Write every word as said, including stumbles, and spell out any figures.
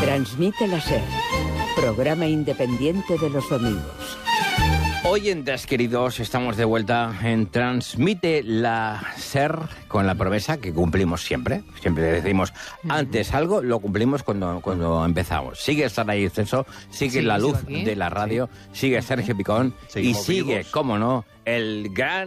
Transmite la SER, programa independiente de los domingos. Oyentes queridos, estamos de vuelta en Transmite la SER con la promesa que cumplimos siempre. Siempre decimos, antes algo, lo cumplimos cuando, cuando empezamos. Sigue Saray Ceso, sigue Sí, la luz sigo aquí. de la radio, sigue Sergio Picón y Seguimos sigue, vivos. cómo no, el gran